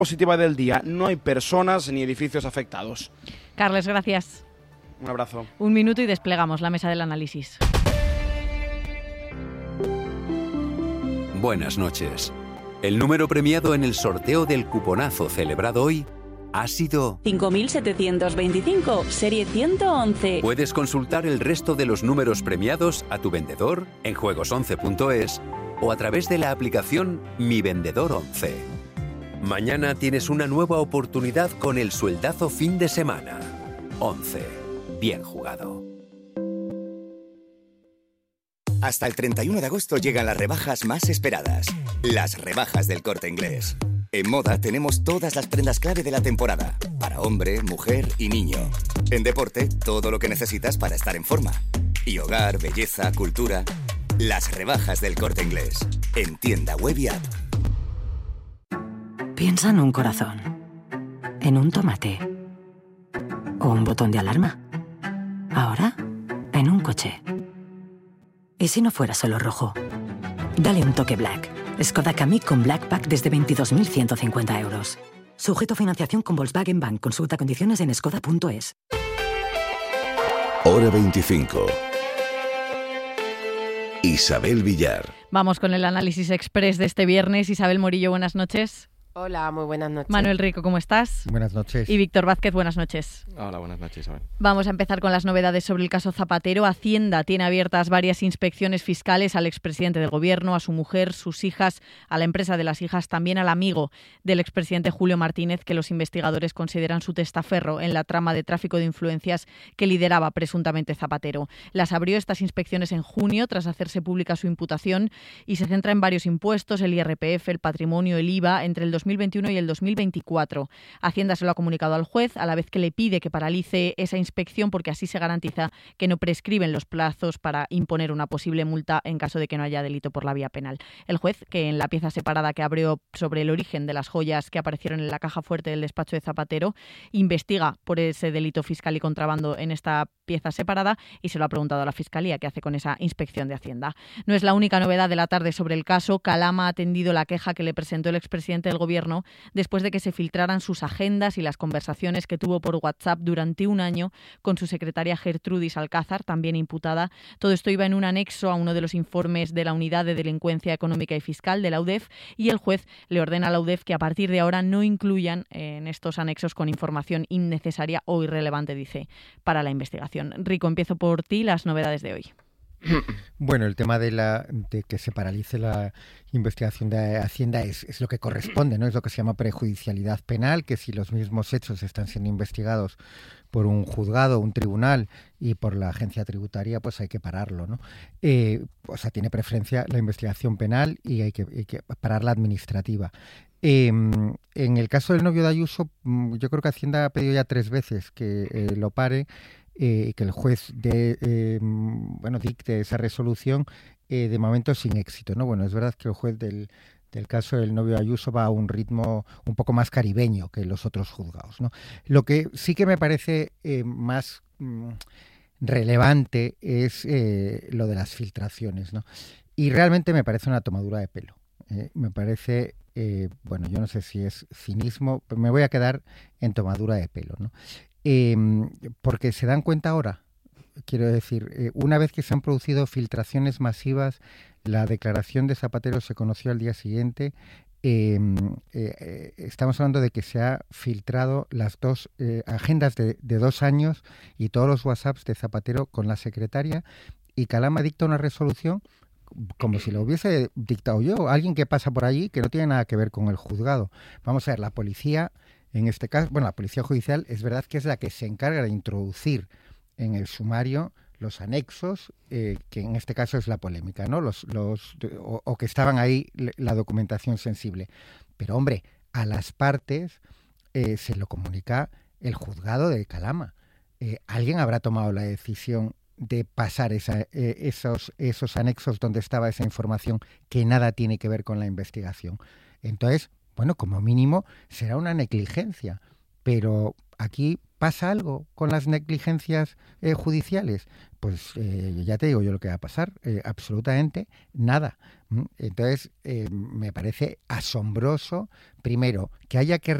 Positiva del día, no hay personas ni edificios afectados. Carles, gracias. Un abrazo. Un minuto y desplegamos la mesa del análisis. Buenas noches. El número premiado en el sorteo del cuponazo celebrado hoy ha sido 5.725, serie 111. Puedes consultar el resto de los números premiados a tu vendedor en juegos11.es o a través de la aplicación Mi Vendedor 11. Mañana tienes una nueva oportunidad con el sueldazo fin de semana. 11. Bien jugado. Hasta el 31 de agosto llegan las rebajas más esperadas. Las rebajas del Corte Inglés. En moda tenemos todas las prendas clave de la temporada. Para hombre, mujer y niño. En deporte, todo lo que necesitas para estar en forma. Y hogar, belleza, cultura. Las rebajas del Corte Inglés. En tienda web y app. Piensa en un corazón. En un tomate. O un botón de alarma. Ahora, en un coche. ¿Y si no fuera solo rojo? Dale un toque Black. Skoda Kamiq con Black Pack desde 22.150 euros. Sujeto a financiación con Volkswagen Bank. Consulta condiciones en skoda.es. Hora 25. Isabel Villar. Vamos con el análisis express de este viernes. Isabel Morillo, buenas noches. Hola, muy buenas noches. Manuel Rico, ¿cómo estás? Buenas noches. Y Víctor Vázquez, buenas noches. Hola, buenas noches, Isabel. Vamos a empezar con las novedades sobre el caso Zapatero. Hacienda tiene abiertas varias inspecciones fiscales al expresidente del Gobierno, a su mujer, sus hijas, a la empresa de las hijas, también al amigo del expresidente Julio Martínez, que los investigadores consideran su testaferro en la trama de tráfico de influencias que lideraba presuntamente Zapatero. Las abrió estas inspecciones en junio, tras hacerse pública su imputación, y se centra en varios impuestos, el IRPF, el patrimonio, el IVA, entre el 2021 y el 2024. Hacienda se lo ha comunicado al juez, a la vez que le pide que paralice esa inspección porque así se garantiza que no prescriben los plazos para imponer una posible multa en caso de que no haya delito por la vía penal. El juez, que en la pieza separada que abrió sobre el origen de las joyas que aparecieron en la caja fuerte del despacho de Zapatero, investiga por ese delito fiscal y contrabando en esta pieza separada y se lo ha preguntado a la Fiscalía qué hace con esa inspección de Hacienda. No es la única novedad de la tarde sobre el caso. Calama ha atendido la queja que le presentó el expresidente del Gobierno después de que se filtraran sus agendas y las conversaciones que tuvo por WhatsApp durante un año con su secretaria Gertrudis Alcázar, también imputada. Todo esto iba en un anexo a uno de los informes de la Unidad de Delincuencia Económica y Fiscal de la UDEF, y el juez le ordena a la UDEF que a partir de ahora no incluyan en estos anexos con información innecesaria o irrelevante, dice, para la investigación. Rico, empiezo por ti, las novedades de hoy. Bueno, el tema de que se paralice la investigación de Hacienda es lo que corresponde, ¿no? Es lo que se llama prejudicialidad penal, que si los mismos hechos están siendo investigados por un juzgado, un tribunal y por la agencia tributaria, pues hay que pararlo, ¿no? O sea, tiene preferencia la investigación penal y hay que parar la administrativa. En el caso del novio de Ayuso, yo creo que Hacienda ha pedido ya 3 veces que lo pare, que el juez dicte esa resolución, de momento sin éxito, ¿no? Bueno, es verdad que el juez del caso del novio de Ayuso va a un ritmo un poco más caribeño que los otros juzgados, ¿no? Lo que sí que me parece más relevante es lo de las filtraciones, ¿no? Y realmente me parece una tomadura de pelo. Me parece, yo no sé si es cinismo, pero me voy a quedar en tomadura de pelo, ¿no? Porque se dan cuenta ahora, quiero decir, una vez que se han producido filtraciones masivas, la declaración de Zapatero se conoció al día siguiente, estamos hablando de que se ha filtrado las 2 agendas de 2 años y todos los WhatsApps de Zapatero con la secretaria, y Calama dicta una resolución como si lo hubiese dictado yo, alguien que pasa por allí que no tiene nada que ver con el juzgado. Vamos a ver, la policía, en este caso, la policía judicial es verdad que es la que se encarga de introducir en el sumario los anexos, que en este caso es la polémica, ¿no? O que estaban ahí la documentación sensible. Pero, hombre, a las partes se lo comunica el juzgado de Calama. Alguien habrá tomado la decisión de pasar esos anexos donde estaba esa información que nada tiene que ver con la investigación. Entonces, bueno, como mínimo será una negligencia, pero ¿Aquí pasa algo con las negligencias judiciales? Pues ya te digo yo lo que va a pasar, absolutamente nada. Entonces, me parece asombroso, primero, que haya que